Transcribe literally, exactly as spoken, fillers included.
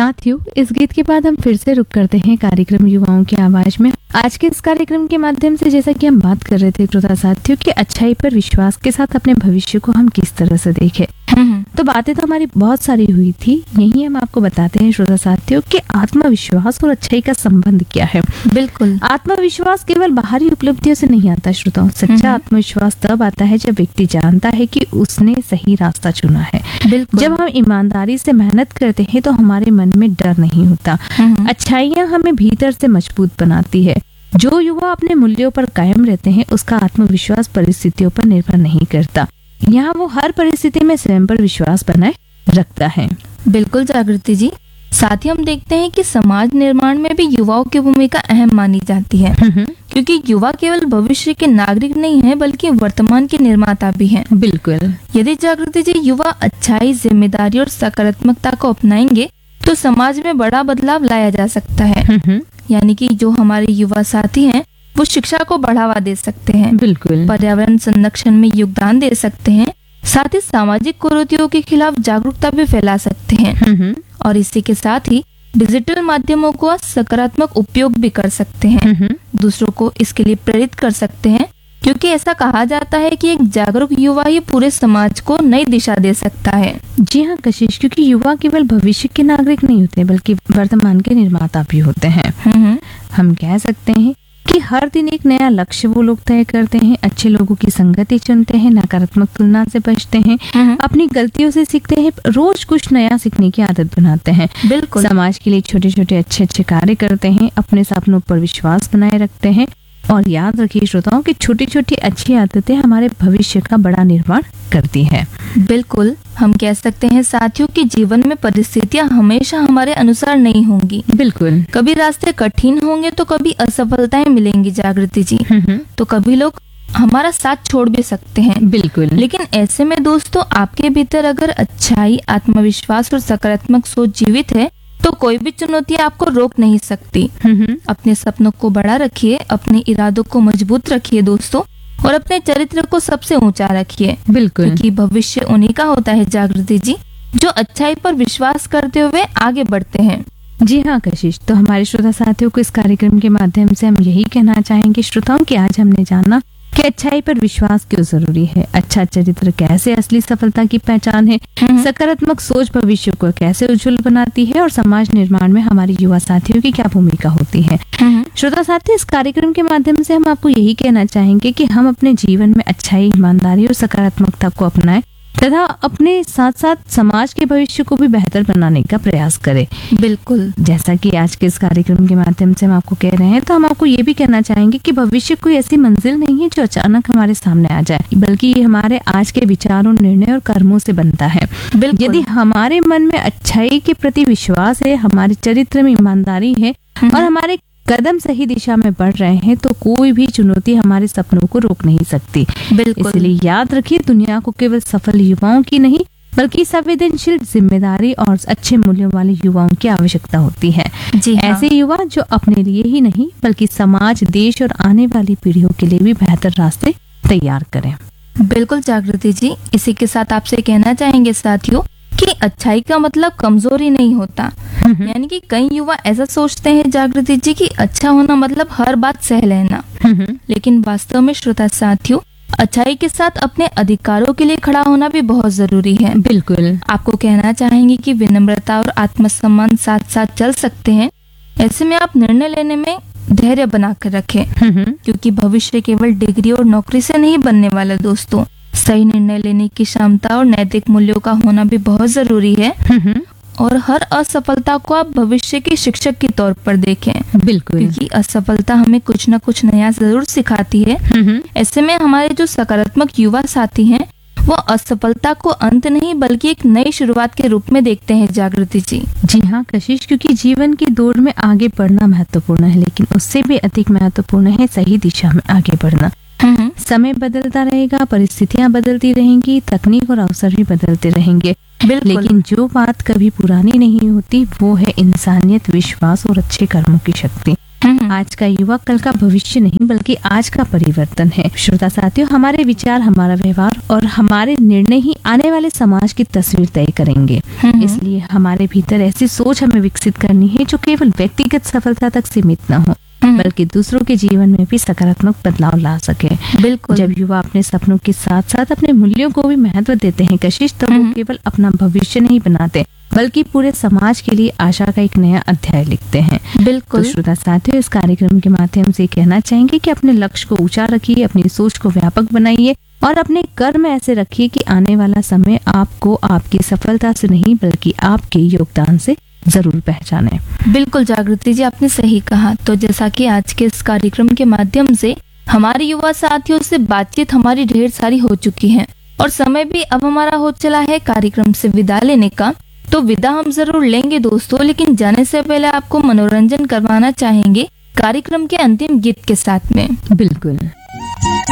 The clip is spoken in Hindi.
साथियों, इस गीत के बाद हम फिर से रुक करते हैं कार्यक्रम युवाओं की आवाज में। आज के इस कार्यक्रम के माध्यम से जैसा कि हम बात कर रहे थे श्रोता साथियों कि अच्छाई पर विश्वास के साथ अपने भविष्य को हम किस तरह से देखें, तो बातें तो हमारी बहुत सारी हुई थी। यही हम आपको बताते हैं श्रोता साथियों कि आत्मविश्वास और अच्छाई का संबंध क्या है। बिल्कुल, आत्मविश्वास केवल बाहरी उपलब्धियों से नहीं आता श्रोताओं। सच्चा आत्मविश्वास तब आता है जब व्यक्ति जानता है कि उसने सही रास्ता चुना है। बिल्कुल। जब हम ईमानदारी से मेहनत करते हैं तो हमारे मन में डर नहीं होता। अच्छाइयाँ हमें भीतर से मजबूत बनाती है। जो युवा अपने मूल्यों पर कायम रहते हैं उसका आत्मविश्वास परिस्थितियों पर निर्भर नहीं करता। यहाँ वो हर परिस्थिति में स्वयं पर विश्वास बनाए रखता है। बिल्कुल जागृति जी, साथ ही हम देखते हैं कि समाज निर्माण में भी युवाओं की भूमिका अहम मानी जाती है, क्योंकि युवा केवल भविष्य के नागरिक नहीं है बल्कि वर्तमान के निर्माता भी हैं। बिल्कुल। यदि जागृति जी युवा अच्छाई, जिम्मेदारी और सकारात्मकता को अपनाएंगे तो समाज में बड़ा बदलाव लाया जा सकता है। यानी कि जो हमारे युवा साथी हैं वो शिक्षा को बढ़ावा दे सकते हैं, बिल्कुल, पर्यावरण संरक्षण में योगदान दे सकते हैं, साथ ही सामाजिक कुरीतियों के खिलाफ जागरूकता भी फैला सकते हैं और इसी के साथ ही डिजिटल माध्यमों को सकारात्मक उपयोग भी कर सकते हैं। दूसरों को इसके लिए प्रेरित कर सकते हैं, क्योंकि ऐसा कहा जाता है कि एक जागरूक युवा ही पूरे समाज को नई दिशा दे सकता है। जी हाँ कशिश, क्योंकि युवा केवल भविष्य के नागरिक नहीं होते बल्कि वर्तमान के निर्माता भी होते हैं। हम कह सकते हैं कि हर दिन एक नया लक्ष्य वो लोग तय करते हैं, अच्छे लोगों की संगति चुनते हैं, नकारात्मक तुलना से बचते हैं, अपनी गलतियों से सीखते हैं, रोज कुछ नया सीखने की आदत बनाते हैं। बिल्कुल। समाज के लिए छोटे छोटे अच्छे अच्छे कार्य करते हैं, अपने सपनों पर विश्वास बनाए रखते हैं और याद रखिए श्रोताओं कि छोटी छोटी अच्छी आदतें हमारे भविष्य का बड़ा निर्माण करती है। बिल्कुल, हम कह सकते हैं साथियों कि जीवन में परिस्थितियां हमेशा हमारे अनुसार नहीं होंगी। बिल्कुल, कभी रास्ते कठिन होंगे तो कभी असफलताएं मिलेंगी जागृति जी, तो कभी लोग हमारा साथ छोड़ भी सकते हैं। बिल्कुल। लेकिन ऐसे में दोस्तों, आपके भीतर अगर अच्छाई, आत्मविश्वास और सकारात्मक सोच जीवित है तो कोई भी चुनौती आपको रोक नहीं सकती। अपने सपनों को बड़ा रखिए, अपने इरादों को मजबूत रखिए दोस्तों, और अपने चरित्र को सबसे ऊंचा रखिए। बिल्कुल, क्योंकि भविष्य उन्हीं का होता है जागृति जी, जो अच्छाई पर विश्वास करते हुए आगे बढ़ते हैं। जी हाँ कशिश, तो हमारे श्रोता साथियों को इस कार्यक्रम के माध्यम से हम यही कहना चाहेंगे श्रोताओं कि आज हमने जाना कि अच्छाई पर विश्वास क्यों जरूरी है, अच्छा चरित्र कैसे असली सफलता की पहचान है, सकारात्मक सोच भविष्य को कैसे उज्जवल बनाती है और समाज निर्माण में हमारे युवा साथियों की क्या भूमिका होती है। श्रोता साथी, इस कार्यक्रम के माध्यम से हम आपको यही कहना चाहेंगे कि हम अपने जीवन में अच्छाई, ईमानदारी और सकारात्मकता को अपनाएं तथा अपने साथ साथ समाज के भविष्य को भी बेहतर बनाने का प्रयास करें। बिल्कुल, जैसा कि आज के इस कार्यक्रम के माध्यम से हम आपको कह रहे हैं, तो हम आपको ये भी कहना चाहेंगे कि भविष्य कोई ऐसी मंजिल नहीं है जो अचानक हमारे सामने आ जाए, बल्कि ये हमारे आज के विचारों, निर्णय और कर्मों से बनता है। यदि हमारे मन में अच्छाई के प्रति विश्वास है, हमारे चरित्र में ईमानदारी है और हमारे कदम सही दिशा में बढ़ रहे हैं तो कोई भी चुनौती हमारे सपनों को रोक नहीं सकती। बिल्कुल। इसलिए याद रखिए, दुनिया को केवल सफल युवाओं की नहीं बल्कि संवेदनशील, जिम्मेदारी और अच्छे मूल्यों वाले युवाओं की आवश्यकता होती है। जी हाँ। ऐसे युवा जो अपने लिए ही नहीं बल्कि समाज, देश और आने वाली पीढ़ियों के लिए भी बेहतर रास्ते तैयार करें। बिल्कुल जागृति जी, इसी के साथ आपसे कहना चाहेंगे साथियों कि अच्छाई का मतलब कमजोरी नहीं होता। यानी कि कई युवा ऐसा सोचते हैं जागृति जी कि अच्छा होना मतलब हर बात सह लेना, लेकिन वास्तव में श्रोता साथियों, अच्छाई के साथ अपने अधिकारों के लिए खड़ा होना भी बहुत जरूरी है। बिल्कुल। आपको कहना चाहेंगे कि विनम्रता और आत्मसम्मान साथ साथ चल सकते हैं। ऐसे में आप निर्णय लेने में धैर्य बनाकर रखें, क्योंकि भविष्य केवल डिग्री और नौकरी से नहीं बनने वाला दोस्तों। सही निर्णय लेने की क्षमता और नैतिक मूल्यों का होना भी बहुत जरूरी है और हर असफलता को आप भविष्य के शिक्षक के तौर पर देखें। बिल्कुल, क्योंकि असफलता हमें कुछ न कुछ नया जरूर सिखाती है। ऐसे में हमारे जो सकारात्मक युवा साथी हैं वो असफलता को अंत नहीं बल्कि एक नई शुरुआत के रूप में देखते हैं जागृति जी। जी हाँ कशिश, क्योंकि जीवन की दौड़ में आगे बढ़ना महत्वपूर्ण है, लेकिन उससे भी अधिक महत्वपूर्ण है सही दिशा में आगे बढ़ना। समय बदलता रहेगा, परिस्थितियां बदलती रहेंगी, तकनीक और अवसर भी बदलते रहेंगे, बिल्कुल। लेकिन जो बात कभी पुरानी नहीं होती वो है इंसानियत, विश्वास और अच्छे कर्मों की शक्ति। हम्म, आज का युवा कल का भविष्य नहीं बल्कि आज का परिवर्तन है। श्रोता साथियों, हमारे विचार, हमारा व्यवहार और हमारे निर्णय ही आने वाले समाज की तस्वीर तय करेंगे। हम्म, इसलिए हमारे भीतर ऐसी सोच हमें विकसित करनी है जो केवल व्यक्तिगत सफलता तक सीमित न हो हम्म, बल्कि दूसरों के जीवन में भी सकारात्मक बदलाव ला सके। बिल्कुल। जब युवा अपने सपनों के साथ साथ अपने मूल्यों को भी महत्व देते हैं कशिश, तो वो हम्म। केवल अपना भविष्य नहीं बनाते बल्कि पूरे समाज के लिए आशा का एक नया अध्याय लिखते हैं। तो बिल्कुल। श्रोता साथियों, इस कार्यक्रम के माध्यम से कहना चाहेंगे कि अपने लक्ष्य को ऊंचा रखिए, अपनी सोच को व्यापक बनाइए और अपने कर्म ऐसे रखिए कि आने वाला समय आपको आपकी सफलता से नहीं बल्कि आपके योगदान से जरूर पहचाने। बिल्कुल जागृति जी, आपने सही कहा। तो जैसा कि आज के इस कार्यक्रम के माध्यम से हमारे युवा साथियों से बातचीत हमारी ढेर सारी हो चुकी है और समय भी अब हमारा हो चला है कार्यक्रम से विदा लेने का। तो विदा हम जरूर लेंगे दोस्तों, लेकिन जाने से पहले आपको मनोरंजन करवाना चाहेंगे कार्यक्रम के अंतिम गीत के साथ में। बिल्कुल।